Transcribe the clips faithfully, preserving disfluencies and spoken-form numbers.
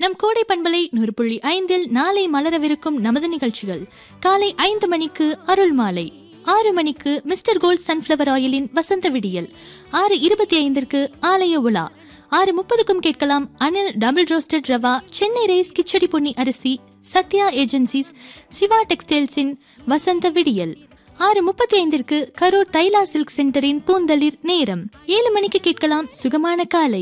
நம் கோடை பண்பலை நூறு புள்ளி ஐந்தில் நாளை மலரவிருக்கும் நமது நிகழ்ச்சிகள். காலை ஐந்து மணிக்கு அருள் மாலை, ஆறு மணிக்கு மிஸ்டர் கோல்ட் சன்ஃபிளவர் ஆயிலின் வசந்த விடியல், ஆறு இருபத்தி ஐந்திற்கு ஆலய உலா, ஆறு முப்பதுக்கும் கேட்கலாம் Anil double roasted rava, Chennai rice khichdi Ponni அரிசி, சத்யா ஏஜென்சிஸ், சிவா டெக்ஸ்டைல்ஸின் வசந்த விடியல். ஆறு முப்பத்தி ஐந்திற்கு கரூர் தைலா சில்க் சென்டரின் பூந்தளிர் நேரம். ஏழு மணிக்கு கேட்கலாம் சுகமான காலை.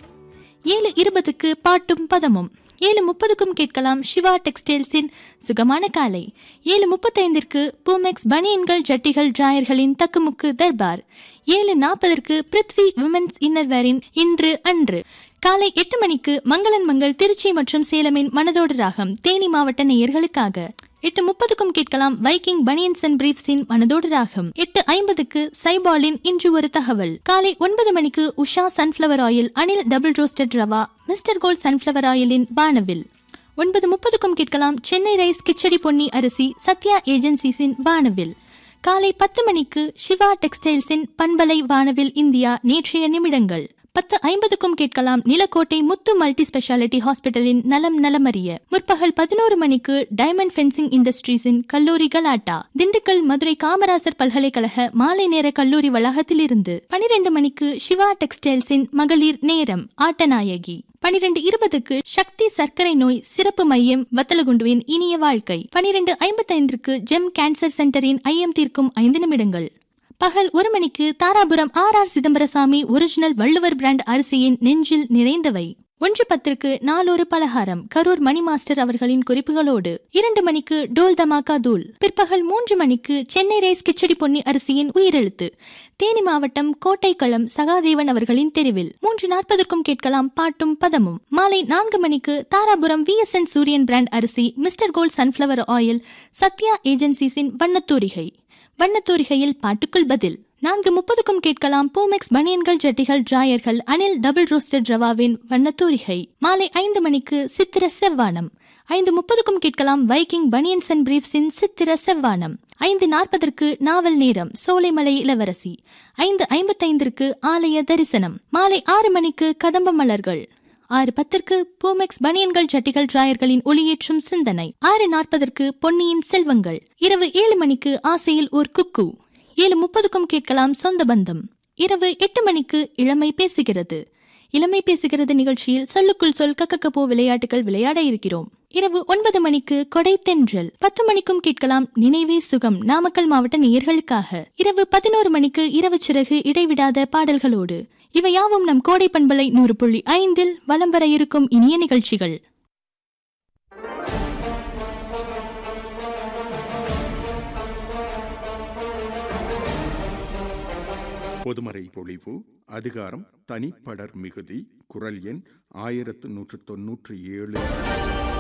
ஏழு இருபதுக்கு பாட்டும் பதமும். ஏழு முப்பதுக்கும் கேட்கலாம் சிவா டெக்ஸ்டைல்ஸின் சுகமான காலை. ஏழு முப்பத்தி ஐந்திற்கு பூமெக்ஸ் பனியன்கள் ஜட்டிகள் டிராயர்களின் தக்குமுக்கு தர்பார். ஏழு நாற்பதற்கு பிருத்வி விமென்ஸ் இன்னர்வேரின் இன்று அன்று. காலை எட்டு மணிக்கு மங்களன் மங்கள் திருச்சி மற்றும் சேலமின் மனதோடு ராகம் தேனி மாவட்ட நேயர்களுக்காக. எட்டு முப்பதுக்கும் கேட்கலாம் வைக்கிங் பனியன்ஸ் அண்ட் பிரீஃப்ஸின் மனதோடு ராகம். எட்டு ஐம்பதுக்கு சைபாலின் இன்று ஒரு தகவல். காலை ஒன்பது மணிக்கு Usha sunflower oil, Anil double roasted rava, mister gold sunflower ஆயிலின் வானவில். ஒன்பது முப்பதுக்கும் கேட்கலாம் சென்னை ரைஸ் கிச்சடி பொன்னி அரிசி, சத்யா ஏஜென்சிஸின் வானவில். காலை பத்து மணிக்கு சிவா டெக்ஸ்டைல்ஸின் பண்பலை வானவில் இந்தியா நேற்றைய நிமிடங்கள். பத்து ஐம்பதுக்கும் கேட்கலாம் நிலக்கோட்டை முத்து மல்டி ஸ்பெஷாலிட்டி ஹாஸ்பிட்டலின் நலம் நலமறிய. முற்பகல் பதினோரு மணிக்கு டைமண்ட் ஃபென்சிங் இண்டஸ்ட்ரீஸின் கல்லூரி கலாட்டா, திண்டுக்கல் மதுரை காமராசர் பல்கலைக்கழக மாலை நேர கல்லூரி வளாகத்தில் இருந்து. பனிரெண்டு மணிக்கு சிவா டெக்ஸ்டைல்ஸின் மகளிர் நேரம் ஆட்டநாயகி. பனிரெண்டு இருபதுக்கு சக்தி சர்க்கரை நோய் சிறப்பு மையம் வத்தலகுண்டுவின் இனிய வாழ்க்கை. பனிரெண்டு ஐம்பத்தி ஐந்திற்கு ஜெம் கேன்சர் சென்டரின் ஐயம் தீர்க்கும் ஐந்து நிமிடங்கள். பகல் ஒரு மணிக்கு Dharapuram R R Chidambarasamy original Valluvar brand அரிசியின் நெஞ்சில் நிறைந்தவை. ஒன்று பத்திற்கு நாளொரு பலகாரம் கரூர் மணி மாஸ்டர் அவர்களின் குறிப்புகளோடு. இரண்டு மணிக்கு டோல் தமாக்கா தூள். பிற்பகல் மூன்று மணிக்கு சென்னை ரைஸ் கிச்சடி பொன்னி அரிசியின் உயிரெழுத்து, தேனி மாவட்டம் கோட்டைக்களம் சகாதேவன் அவர்களின் தெருவில். மூன்று நாற்பதற்கும் கேட்கலாம் பாட்டும் பதமும். மாலை நான்கு மணிக்கு தாராபுரம் வி எஸ் என் சூரியன் பிராண்ட் அரிசி, mister gold sunflower oil, Sathya ஏஜென்சிஸின் வண்ணத்தூரிகை. வண்ணத்தூரிகையில் பாட்டுக்குள் பதில். நான்கு முப்பதுக்கும் கேட்கலாம் பூமெக்ஸ் பனியன்கள் ஜட்டிகள் டிராயர்கள், அனில் டபுள் ரோஸ்டட் ரவாவின் வண்ணத்தூரிகை. மாலை ஐந்து மணிக்கு சித்திர செவ்வானம். ஐந்து முப்பதுக்கும் கேட்கலாம் வைக்கிங் பனியன்ஸ் அண்ட் பிரீஃப்ஸின் சித்திர செவ்வானம். ஐந்து நாற்பதற்கு நாவல் நேரம் சோலைமலை இளவரசி. ஐந்து ஐம்பத்தைந்திற்கு ஆலய தரிசனம். மாலை ஆறு மணிக்கு கதம்ப மலர்கள். ஆறு பத்திற்கு பூமெக்ஸ் பனியன்கள் ஜட்டிகள் டிராயர்களின் ஒளியேற்றும் சிந்தனை. ஆறு நாற்பதற்கு பொன்னியின் செல்வங்கள். இரவு ஏழு மணிக்கு ஆசையில் ஓர் குக்கு. ஏழு முப்பதுக்கும் கேட்கலாம் சொந்த பந்தம். இரவு எட்டு மணிக்கு இளமை பேசுகிறது. இளமை பேசுகிறது நிகழ்ச்சியில் சொல்லுக்குள் சொல் கக்கக்கப்போ விளையாட்டுகள் விளையாட இருக்கிறோம். இரவு ஒன்பது மணிக்கு கொடை தென்றல். பத்து மணிக்கும் கேட்கலாம் நினைவே சுகம் நாமக்கல் மாவட்ட நேயர்களுக்காக. இரவு பதினோரு மணிக்கு இரவு சிறகு இடைவிடாத பாடல்களோடு. இவையாவும் நம் கோடை பண்பலை நூறு புள்ளி ஐந்தில் வலம் வர இருக்கும் இனிய நிகழ்ச்சிகள். பொதுமறை பொழிவு அதிகாரம் தனிப்படர் மிகுதி. குரல் எண் ஆயிரத்து நூற்று தொன்னூற்றி ஏழு.